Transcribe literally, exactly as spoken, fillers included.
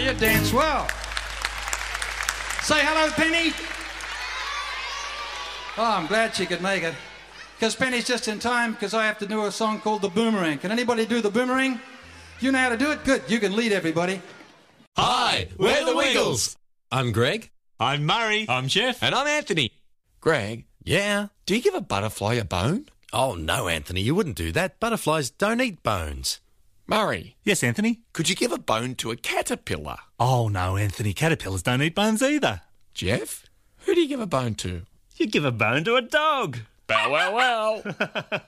you dance well. Say hello, Penny. Oh, I'm glad she could make it. Because Penny's just in time because I have to do a song called The Boomerang. Can anybody do The Boomerang? You know how to do it? Good. You can lead everybody. Hi, we're the Wiggles. I'm Greg. I'm Murray. I'm Jeff. And I'm Anthony. Greg, Yeah? do you give a butterfly a bone? Oh, no, Anthony, you wouldn't do that. Butterflies don't eat bones. Murray, Yes, Anthony? could you give a bone to a caterpillar? Oh, no, Anthony. Caterpillars don't eat bones either. Jeff, who do you give a bone to? You give a bone to a dog. Bow wow wow.